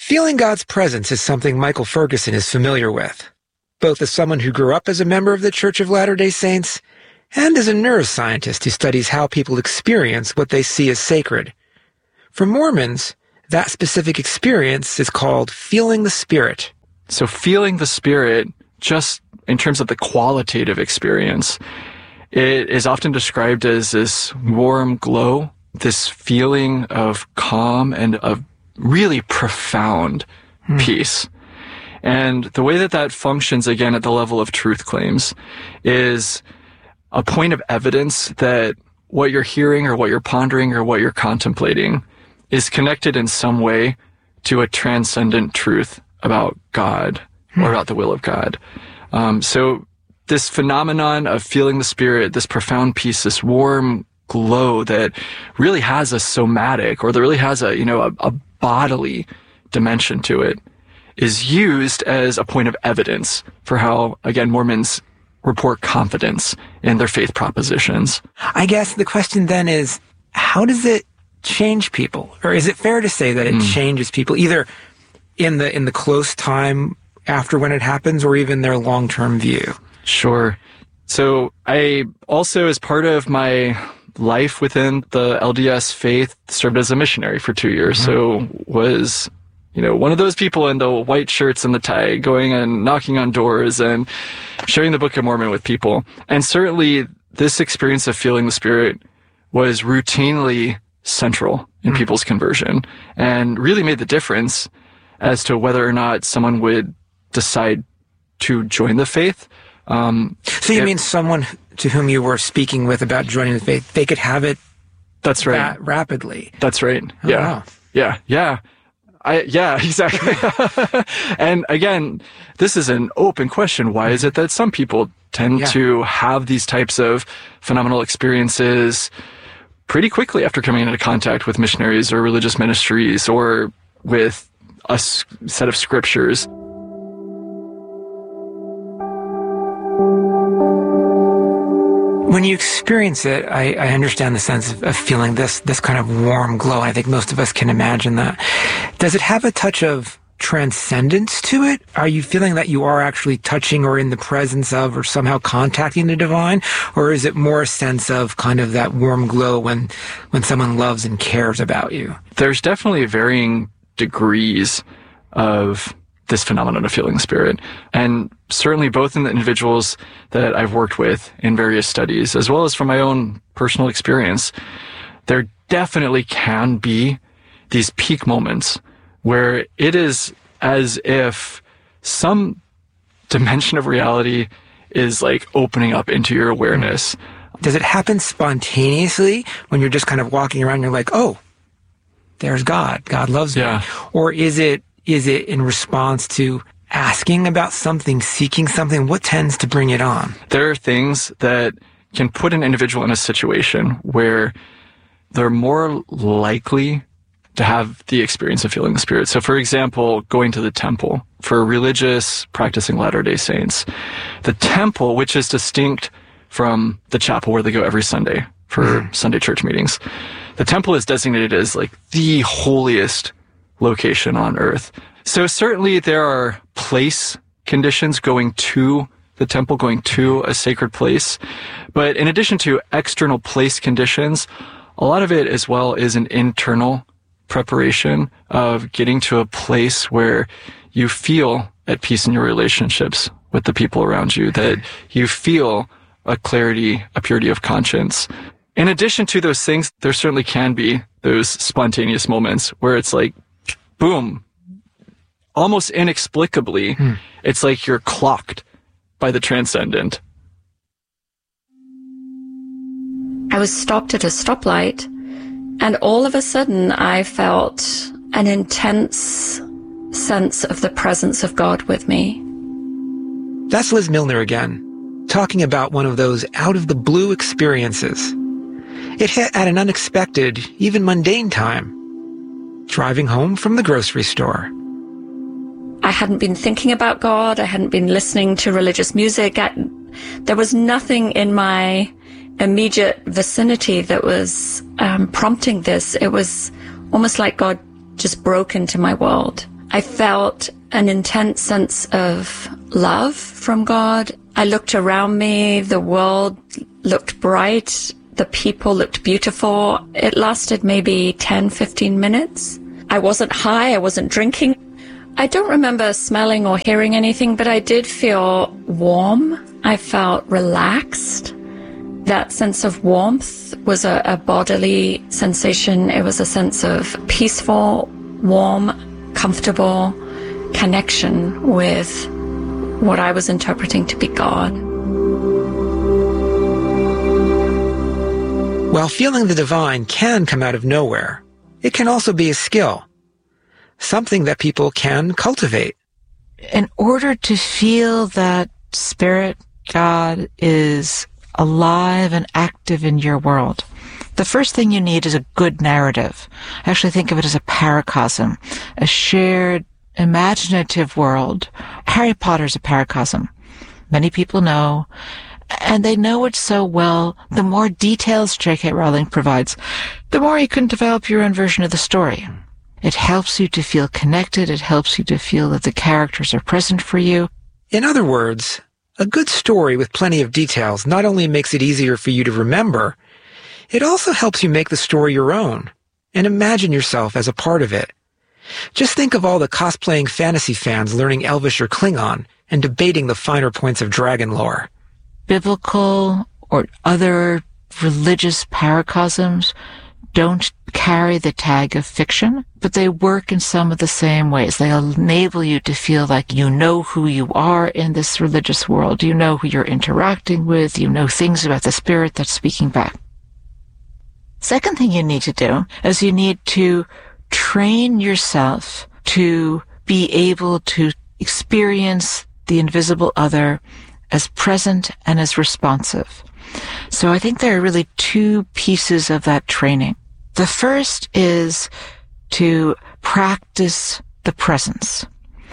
Feeling God's presence is something Michael Ferguson is familiar with, both as someone who grew up as a member of the Church of Latter-day Saints and as a neuroscientist who studies how people experience what they see as sacred. For Mormons, that specific experience is called feeling the Spirit. So feeling the Spirit, just in terms of the qualitative experience, it is often described as this warm glow, this feeling of calm and of really profound peace. And the way that that functions, again, at the level of truth claims, is a point of evidence that what you're hearing or what you're pondering or what you're contemplating is connected in some way to a transcendent truth about God or about the will of God. So this phenomenon of feeling the Spirit, this profound peace, this warm glow that really has a somatic, or that really has a bodily dimension to it, is used as a point of evidence for how, again, Mormons report confidence in their faith propositions. I guess the question then is, how does it change people? Or is it fair to say that it changes people, either in the close time after when it happens, or even their long-term view? Sure. So I also, as part of my life within the LDS faith, served as a missionary for 2 years. So was, one of those people in the white shirts and the tie, going and knocking on doors and sharing the Book of Mormon with people. And certainly this experience of feeling the Spirit was routinely central in people's conversion, and really made the difference as to whether or not someone would decide to join the faith. So you mean someone to whom you were speaking with about joining the faith, they could have it that's right. that rapidly? That's right. Oh, Yeah. wow. Yeah. Yeah. Yeah, exactly. And again, this is an open question. Why is it that some people tend to have these types of phenomenal experiences pretty quickly after coming into contact with missionaries or religious ministries or with a set of scriptures? When you experience it, I understand the sense of feeling this kind of warm glow. I think most of us can imagine that. Does it have a touch of transcendence to it? Are you feeling that you are actually touching or in the presence of or somehow contacting the divine? Or is it more a sense of kind of that warm glow when someone loves and cares about you? There's definitely varying degrees of this phenomenon of feeling the Spirit. And certainly both in the individuals that I've worked with in various studies, as well as from my own personal experience, there definitely can be these peak moments where it is as if some dimension of reality is like opening up into your awareness. Does it happen spontaneously when you're just kind of walking around and you're like, oh, there's God. God loves me. Or is it in response to asking about something, seeking something? What tends to bring it on? There are things that can put an individual in a situation where they're more likely to have the experience of feeling the Spirit. So, for example, going to the temple for religious practicing Latter-day Saints. The temple, which is distinct from the chapel where they go every Sunday for Sunday church meetings, the temple is designated as like the holiest location on earth. So certainly there are place conditions going to the temple, going to a sacred place. But in addition to external place conditions, a lot of it as well is an internal preparation of getting to a place where you feel at peace in your relationships with the people around you, that you feel a clarity, a purity of conscience. In addition to those things, there certainly can be those spontaneous moments where it's like, boom, almost inexplicably, it's like you're clocked by the transcendent. I was stopped at a stoplight, and all of a sudden I felt an intense sense of the presence of God with me. That's Liz Milner again, talking about one of those out-of-the-blue experiences. It hit at an unexpected, even mundane time, driving home from the grocery store. I hadn't been thinking about God. I hadn't been listening to religious music. There was nothing in my immediate vicinity that was prompting this. It was almost like God just broke into my world. I felt an intense sense of love from God. I looked around me. The world looked bright. The people looked beautiful. It lasted maybe 10, 15 minutes. I wasn't high. I wasn't drinking. I don't remember smelling or hearing anything, but I did feel warm. I felt relaxed. That sense of warmth was a bodily sensation. It was a sense of peaceful, warm, comfortable connection with what I was interpreting to be God. While feeling the divine can come out of nowhere, it can also be a skill, something that people can cultivate. In order to feel that Spirit, God, is alive and active in your world, the first thing you need is a good narrative. I actually think of it as a paracosm, a shared imaginative world. Harry Potter's a paracosm. Many people know, and they know it so well. The more details J.K. Rowling provides, the more you can develop your own version of the story. It helps you to feel connected. It helps you to feel that the characters are present for you. In other words, a good story with plenty of details not only makes it easier for you to remember, it also helps you make the story your own and imagine yourself as a part of it. Just think of all the cosplaying fantasy fans learning Elvish or Klingon and debating the finer points of dragon lore. Biblical or other religious paracosms don't carry the tag of fiction, but they work in some of the same ways. They enable you to feel like you know who you are in this religious world. You know who you're interacting with. You know things about the Spirit that's speaking back. Second thing you need to do is you need to train yourself to be able to experience the invisible other as present and as responsive. So I think there are really two pieces of that training. The first is to practice the presence,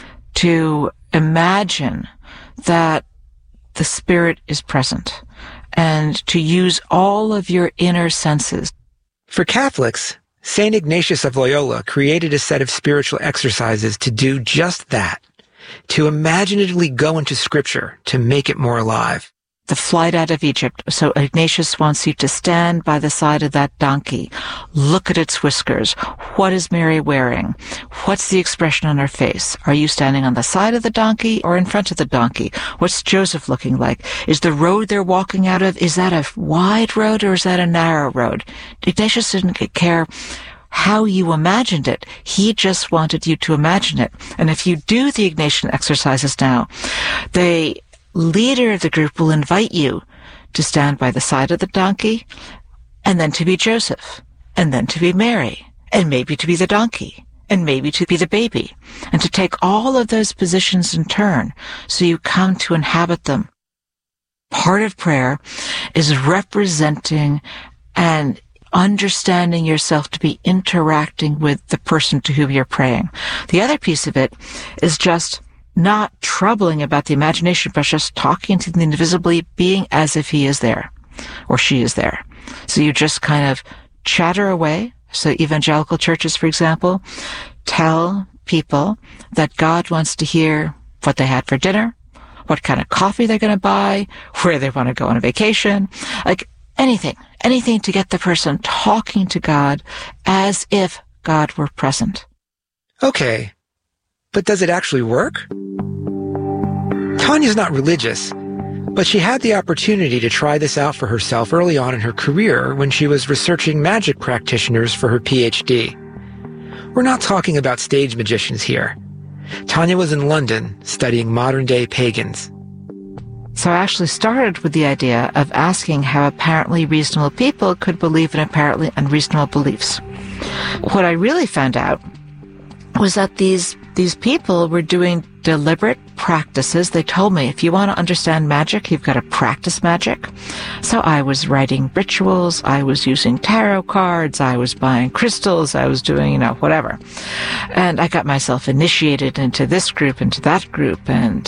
to imagine that the Spirit is present, and to use all of your inner senses. For Catholics, St. Ignatius of Loyola created a set of spiritual exercises to do just that, to imaginatively go into Scripture to make it more alive. The flight out of Egypt. So Ignatius wants you to stand by the side of that donkey. Look at its whiskers. What is Mary wearing? What's the expression on her face? Are you standing on the side of the donkey or in front of the donkey? What's Joseph looking like? Is the road they're walking out of, is that a wide road or is that a narrow road? Ignatius didn't care how you imagined it. He just wanted you to imagine it. And if you do the Ignatian exercises now, the leader of the group will invite you to stand by the side of the donkey, and then to be Joseph, and then to be Mary, and maybe to be the donkey, and maybe to be the baby, and to take all of those positions in turn so you come to inhabit them. Part of prayer is representing and understanding yourself to be interacting with the person to whom you're praying. The other piece of it is just not troubling about the imagination, but just talking to the invisibly being as if he is there or she is there. So you just kind of chatter away. So evangelical churches, for example, tell people that God wants to hear what they had for dinner, what kind of coffee they're going to buy, where they want to go on a vacation, like anything to get the person talking to God as if God were present. Okay, but does it actually work? Tanya's not religious, but she had the opportunity to try this out for herself early on in her career when she was researching magic practitioners for her PhD. We're not talking about stage magicians here. Tanya was in London studying modern-day pagans. So I actually started with the idea of asking how apparently reasonable people could believe in apparently unreasonable beliefs. What I really found out was that these people were doing deliberate practices. They told me, if you want to understand magic, you've got to practice magic. So I was writing rituals, I was using tarot cards, I was buying crystals, I was doing, whatever. And I got myself initiated into this group, into that group, and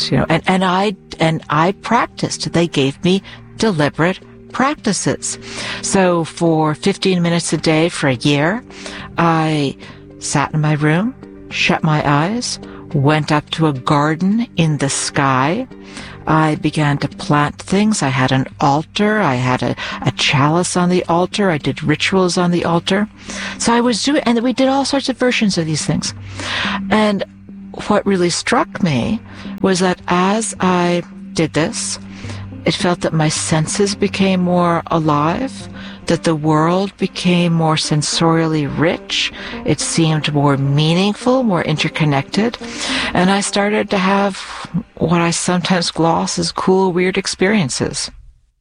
I practiced. They gave me deliberate practices. So for 15 minutes a day for a year, I sat in my room, shut my eyes, went up to a garden in the sky. I began to plant things. I had an altar. I had a chalice on the altar. I did rituals on the altar. So I was doing, and we did all sorts of versions of these things. And what really struck me was that as I did this, it felt that my senses became more alive, that the world became more sensorially rich. It seemed more meaningful, more interconnected. And I started to have what I sometimes gloss as cool, weird experiences.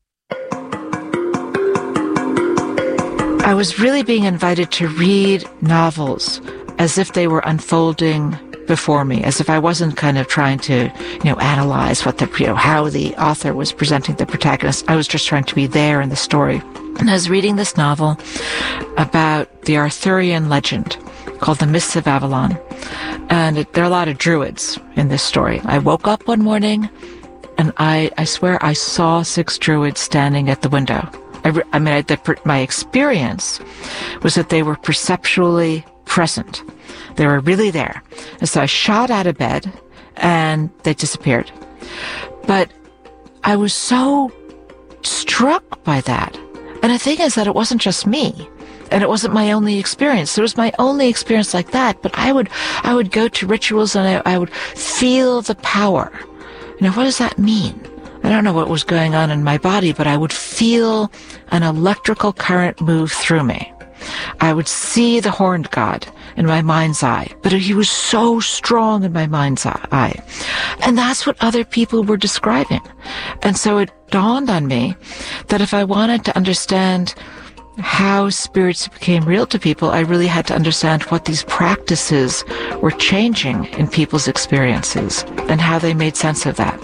I was really being invited to read novels as if they were unfolding before me, as if I wasn't kind of trying to, analyze what how the author was presenting the protagonist. I was just trying to be there in the story. And I was reading this novel about the Arthurian legend called The Mists of Avalon. And there are a lot of druids in this story. I woke up one morning and I swear I saw 6 druids standing at the window. My experience was that they were perceptually present. They were really there. And so I shot out of bed and they disappeared. But I was so struck by that. And the thing is that it wasn't just me. And it wasn't my only experience. It was my only experience like that. But I would go to rituals and I would feel the power. What does that mean? I don't know what was going on in my body, but I would feel an electrical current move through me. I would see the horned god in my mind's eye, but he was so strong in my mind's eye. And that's what other people were describing. And so it dawned on me that if I wanted to understand how spirits became real to people, I really had to understand what these practices were changing in people's experiences and how they made sense of that.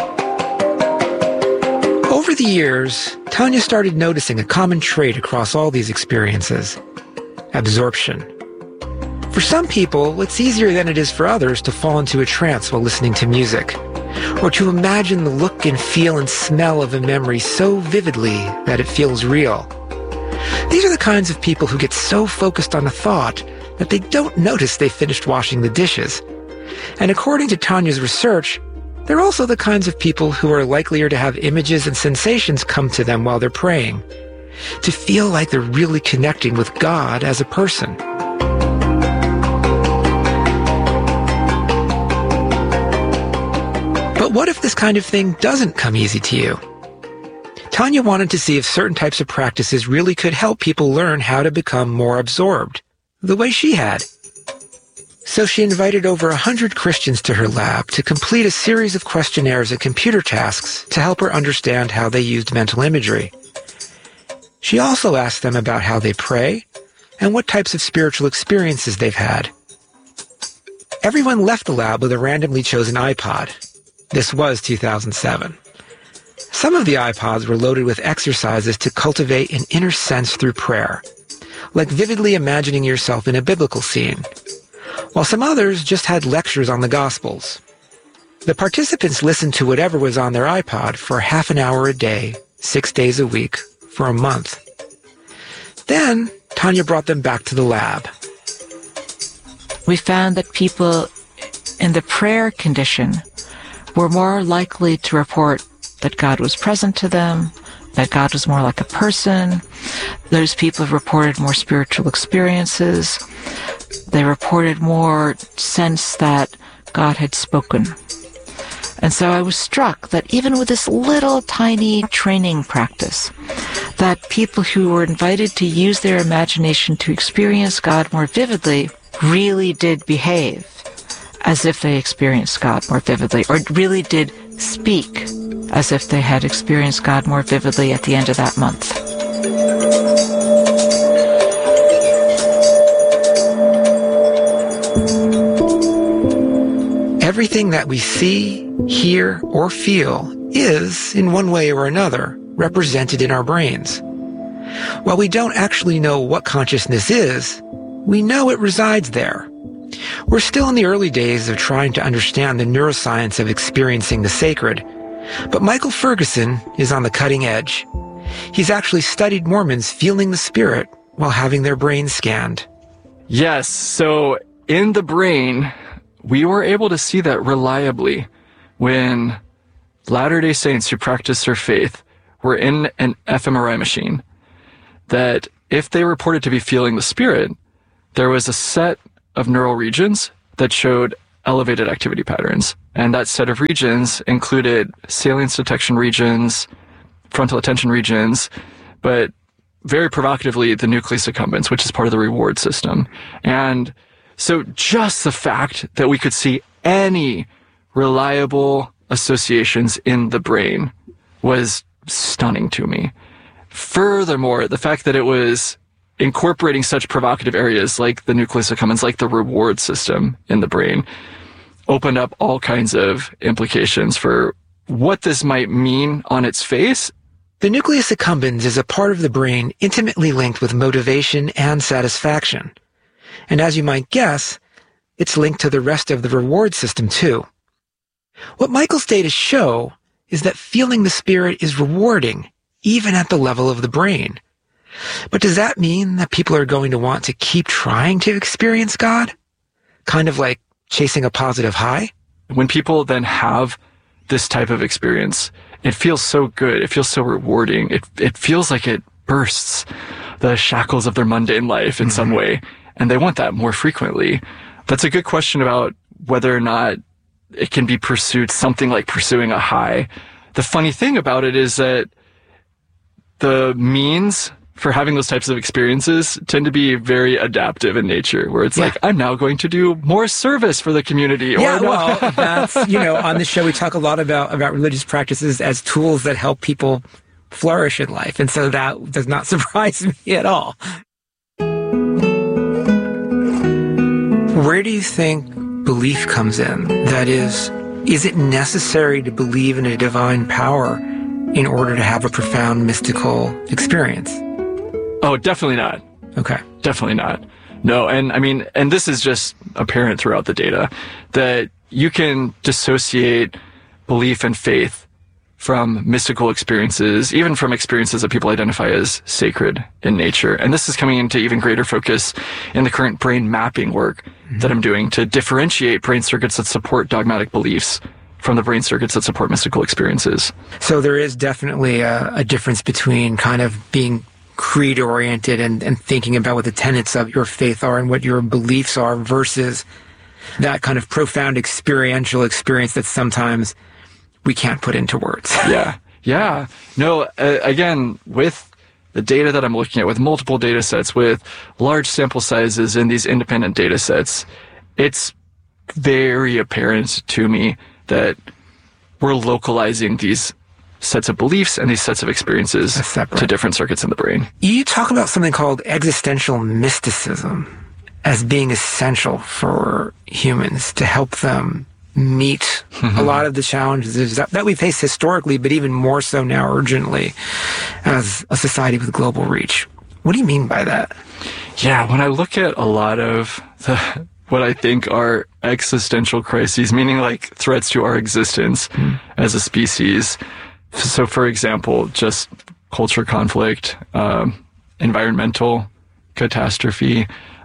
Over the years, Tanya started noticing a common trait across all these experiences: absorption. For some people, it's easier than it is for others to fall into a trance while listening to music, or to imagine the look and feel and smell of a memory so vividly that it feels real. These are the kinds of people who get so focused on a thought that they don't notice they finished washing the dishes. And according to Tanya's research, they're also the kinds of people who are likelier to have images and sensations come to them while they're praying, to feel like they're really connecting with God as a person. But what if this kind of thing doesn't come easy to you? Tanya wanted to see if certain types of practices really could help people learn how to become more absorbed, the way she had. So she invited over 100 Christians to her lab to complete a series of questionnaires and computer tasks to help her understand how they used mental imagery. She also asked them about how they pray and what types of spiritual experiences they've had. Everyone left the lab with a randomly chosen iPod. This was 2007. Some of the iPods were loaded with exercises to cultivate an inner sense through prayer, like vividly imagining yourself in a biblical scene, while some others just had lectures on the Gospels. The participants listened to whatever was on their iPod for half an hour a day, 6 days a week, for a month. Then, Tanya brought them back to the lab. We found that people in the prayer condition were more likely to report that God was present to them, that God was more like a person. Those people reported more spiritual experiences. They reported more sense that God had spoken. And so I was struck that even with this little tiny training practice, that people who were invited to use their imagination to experience God more vividly really did behave as if they experienced God more vividly, or really did speak as if they had experienced God more vividly at the end of that month. Everything that we see, hear, or feel is, in one way or another, represented in our brains. While we don't actually know what consciousness is, we know it resides there. We're still in the early days of trying to understand the neuroscience of experiencing the sacred, but Michael Ferguson is on the cutting edge. He's actually studied Mormons feeling the spirit while having their brains scanned. Yes, so in the brain, we were able to see that reliably when Latter-day Saints who practice their faith were in an fMRI machine, that if they reported to be feeling the Spirit, there was a set of neural regions that showed elevated activity patterns. And that set of regions included salience detection regions, frontal attention regions, but very provocatively, the nucleus accumbens, which is part of the reward system. And so just the fact that we could see any reliable associations in the brain was stunning to me. Furthermore, the fact that it was incorporating such provocative areas like the nucleus accumbens, like the reward system in the brain, opened up all kinds of implications for what this might mean on its face. The nucleus accumbens is a part of the brain intimately linked with motivation and satisfaction. And as you might guess, it's linked to the rest of the reward system too. What Michael's data show is that feeling the Spirit is rewarding, even at the level of the brain. But does that mean that people are going to want to keep trying to experience God? Kind of like chasing a positive high? When people then have this type of experience, it feels so good. It feels so rewarding. It feels like it bursts the shackles of their mundane life in some way. And they want that more frequently. That's a good question about whether or not it can be pursued, something like pursuing a high. The funny thing about it is that the means for having those types of experiences tend to be very adaptive in nature, where it's like, I'm now going to do more service for the community. Yeah, well, that's, on the show we talk a lot about religious practices as tools that help people flourish in life. And so that does not surprise me at all. Where do you think belief comes in? That is it necessary to believe in a divine power in order to have a profound mystical experience? Oh, definitely not. Okay. Definitely not. No, and this is just apparent throughout the data, that you can dissociate belief and faith from mystical experiences, even from experiences that people identify as sacred in nature. And this is coming into even greater focus in the current brain mapping work that I'm doing to differentiate brain circuits that support dogmatic beliefs from the brain circuits that support mystical experiences. So there is definitely a difference between kind of being creed-oriented and thinking about what the tenets of your faith are and what your beliefs are versus that kind of profound experiential experience that sometimes we can't put into words. Yeah. No, again, with the data that I'm looking at, with multiple data sets, with large sample sizes in these independent data sets, it's very apparent to me that we're localizing these sets of beliefs and these sets of experiences to different circuits in the brain. You talk about something called existential mysticism as being essential for humans to help them meet a lot of the challenges that we face historically, but even more so now urgently as a society with global reach. What do you mean by that? Yeah, when I look at a lot of what I think are existential crises, meaning like threats to our existence as a species. So, for example, just culture conflict, environmental catastrophe.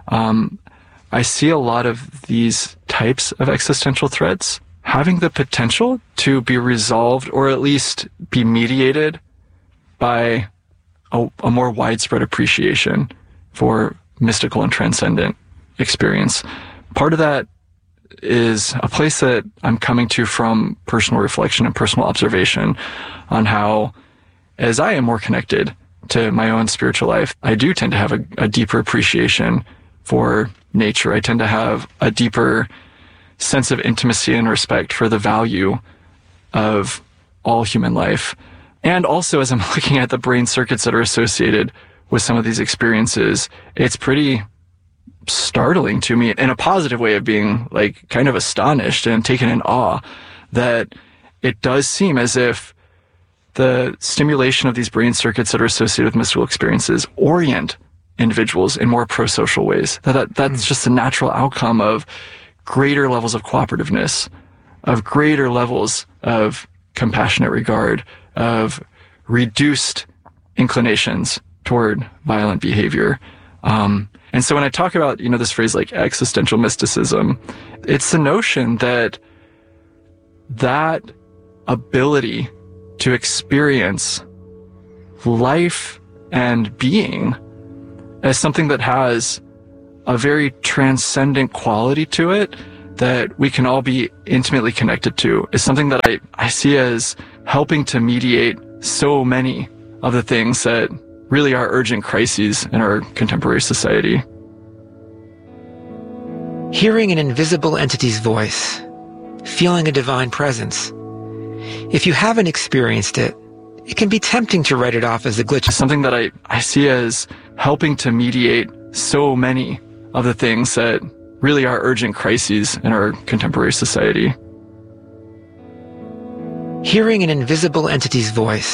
I see a lot of these types of existential threats having the potential to be resolved or at least be mediated by a more widespread appreciation for mystical and transcendent experience. Part of that is a place that I'm coming to from personal reflection and personal observation on how, as I am more connected to my own spiritual life, I do tend to have a deeper appreciation for nature. I tend to have a deeper sense of intimacy and respect for the value of all human life. And also, as I'm looking at the brain circuits that are associated with some of these experiences, it's pretty startling to me in a positive way of being like kind of astonished and taken in awe that it does seem as if the stimulation of these brain circuits that are associated with mystical experiences orient individuals in more pro-social ways. That's just a natural outcome of greater levels of cooperativeness, of greater levels of compassionate regard, of reduced inclinations toward violent behavior. And And so when I talk about, this phrase like existential mysticism, it's the notion that ability to experience life and being as something that has a very transcendent quality to it that we can all be intimately connected to is something that I see as helping to mediate so many of the things that really are urgent crises in our contemporary society. Hearing an invisible entity's voice, feeling a divine presence. If you haven't experienced it, it can be tempting to write it off as a glitch. Something that I see as helping to mediate so many of the things that really are urgent crises in our contemporary society. Hearing an invisible entity's voice,